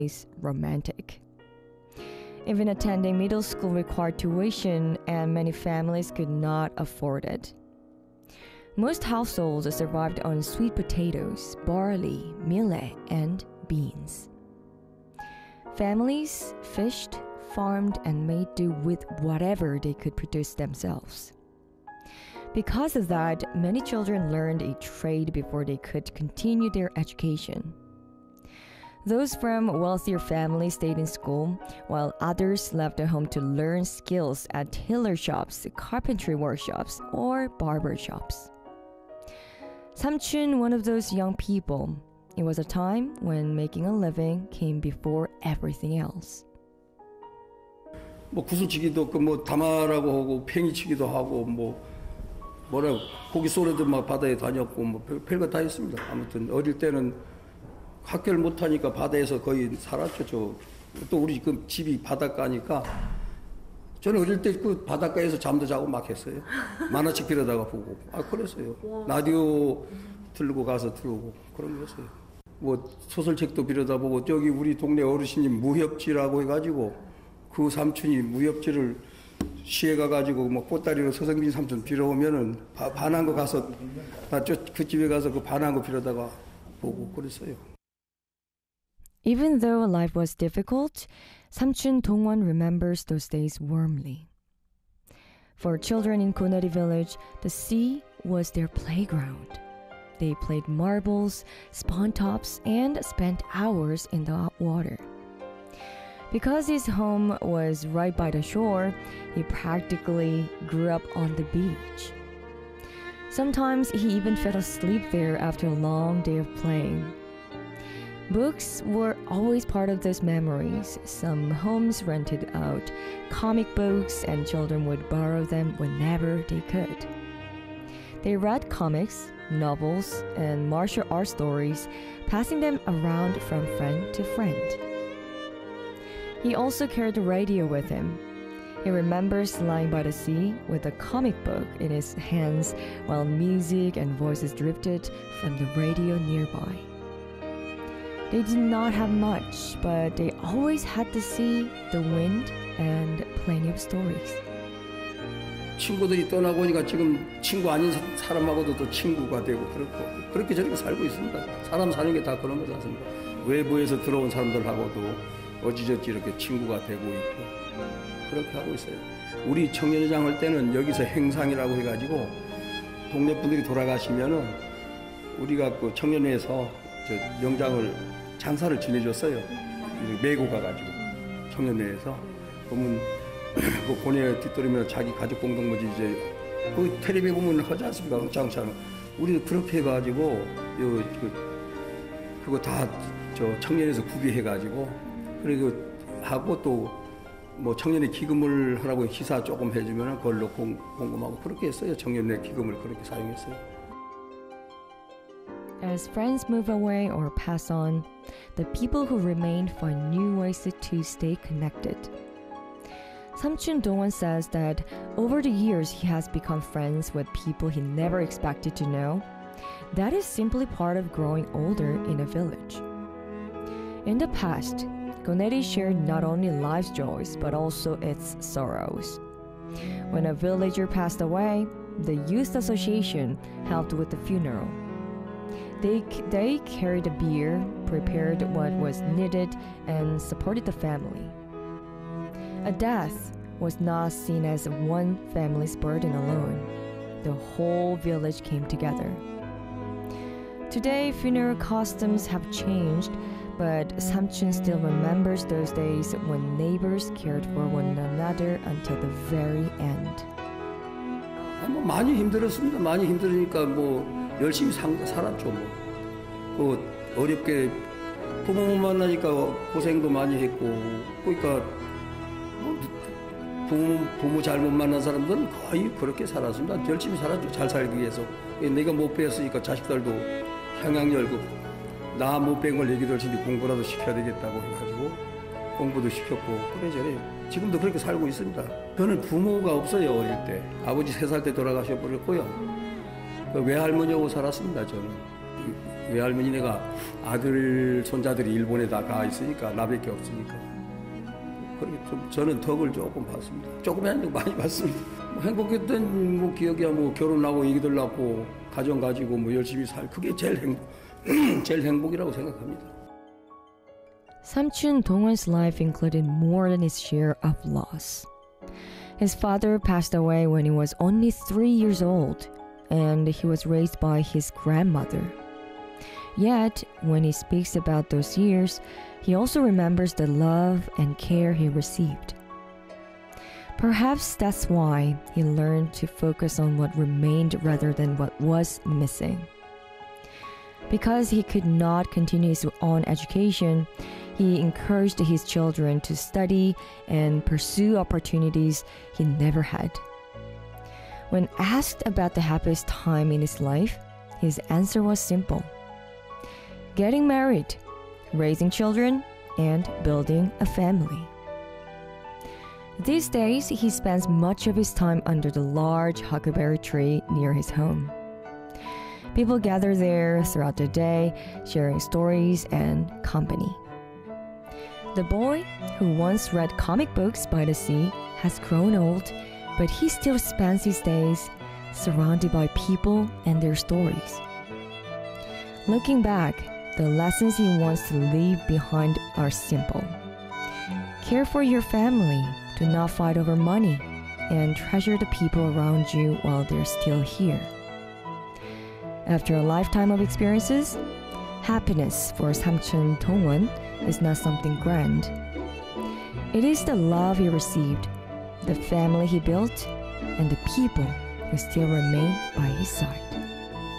romantic. Even attending middle school required tuition, and many families could not afford it. Most households survived on sweet potatoes, barley, millet, and beans. Families fished, farmed, and made do with whatever they could produce themselves. Because of that, many children learned a trade before they could continue their education. Those from wealthier families stayed in school, while others left the home to learn skills at tailor shops, carpentry workshops, or barber shops. Samchun, one of those young people, it was a time when making a living came before everything else. 뭐 구슬치기도 뭐 담아라고 하고 팽이치기도 하고 뭐라 고기 쏘려도 막 바다에 다녔고 뭐 별거 다 했습니다. 아무튼 어릴 때는 학교를 못 하니까 바다에서 거의 살았죠. 또 우리 그 집이 바닷가니까 저는 어릴 때 그 바닷가에서 잠도 자고 막 했어요. 만화책 빌어다가 보고 그랬어요. 라디오 들고 가서 들어오고 그런 거였어요. 뭐 소설책도 빌어다 보고 저기 우리 동네 어르신이 무협지라고 해가지고 그 삼촌이 무협지를 시에 가가지고 뭐 꽃다리로 서성빈 삼촌 빌어오면은 반한 거 가서 그 집에 가서 그 반한 거 빌어다가 보고 그랬어요. Even though life was difficult, Samchun Dongwon remembers those days warmly. For children in Goneri village, the sea was their playground. They played marbles, spun tops, and spent hours in the water. Because his home was right by the shore, he practically grew up on the beach. Sometimes he even fell asleep there after a long day of playing. Books were always part of those memories. Some homes rented out comic books and children would borrow them whenever they could. They read comics, novels, and martial arts stories, passing them around from friend to friend. He also carried the radio with him. He remembers lying by the sea with a comic book in his hands while music and voices drifted from the radio nearby. They did not have much, but they always had the sea, the wind, and plenty of stories. 친구들이 떠나고 오니까 지금 친구 아닌 사람하고도 또 친구가 되고 그렇게 저렇게 살고 있습니다. 사람 사는 게 다 그런 거지 않습니까? 외부에서 들어온 사람들하고도 어찌저찌 이렇게 친구가 되고 있고 그렇게 하고 있어요. 우리 청년회장 할 때는 여기서 행상이라고 해가지고 동네 분들이 돌아가시면은 우리가 그 청년회에서 저 영장을 장사를 지내줬어요. 메고 가가지고 청년회에서 보면 그 고뇌 뒤떨리면 자기 가족 공동묘지 이제 그 텔레비에 보면 하지 않습니까? 장사는 우리도 그렇게 해가지고 그거 다 저 청년회에서 구비해가지고 그리고 하고 또 뭐 청년회 기금을 하라고 기사 조금 해주면 그걸로 공금하고 그렇게 했어요. 청년회 기금을 그렇게 사용했어요. As friends move away or pass on, the people who remain find new ways to stay connected. Samchun Dongwon says that over the years he has become friends with people he never expected to know. That is simply part of growing older in a village. In the past, Goneri shared not only life's joys but also its sorrows. When a villager passed away, the youth association helped with the funeral. They carried the beer, prepared what was needed, and supported the family. A death was not seen as one family's burden alone. The whole village came together. Today, funeral customs have changed, but Samchun still remembers those days when neighbors cared for one another until the very end. 뭐 많이 힘들었습니다. 많이 힘들으니까 뭐 열심히 살았죠. 뭐 어렵게 부모 못 만나니까 고생도 많이 했고, 그러니까 부모 잘못 만난 사람들은 거의 그렇게 살았습니다. 열심히 살았죠. 잘 살기 위해서. 내가 못 배웠으니까 자식들도 향양열고 나 못 배운 걸 얘기들 하시니 공부라도 시켜야 되겠다고 해가지고 공부도 시켰고 그래저래 지금도 그렇게 살고 있습니다. 저는 부모가 없어요. 어릴 때 아버지 3살 때 돌아가셔 버렸고요. 외할머니하고 살았습니다. 저는 외할머니네가 아들 손자들이 일본에 다 가 있으니까 나밖에 없으니까 그렇게 좀 저는 덕을 조금 봤습니다. 조금이 아니고 많이 봤습니다. 뭐 행복했던 뭐 기억이야 뭐 결혼하고 애기들 낳고 가정 가지고 뭐 열심히 살 그게 제일 제일 행복이라고 생각합니다. Samchun Dongwon's life included more than his share of loss. His father passed away when he was only 3 years old, and he was raised by his grandmother. Yet, when he speaks about those years, he also remembers the love and care he received. Perhaps that's why he learned to focus on what remained rather than what was missing. Because he could not continue his own education, he encouraged his children to study and pursue opportunities he never had. When asked about the happiest time in his life, his answer was simple: getting married, raising children, and building a family. These days, he spends much of his time under the large huckleberry tree near his home. People gather there throughout the day, sharing stories and company. The boy, who once read comic books by the sea, has grown old, but he still spends his days surrounded by people and their stories. Looking back, the lessons he wants to leave behind are simple. Care for your family, do not fight over money, and treasure the people around you while they're still here. After a lifetime of experiences, happiness for Samchun Dongwon is not something grand. It is the love he received, the family he built, and the people who still remain by his side.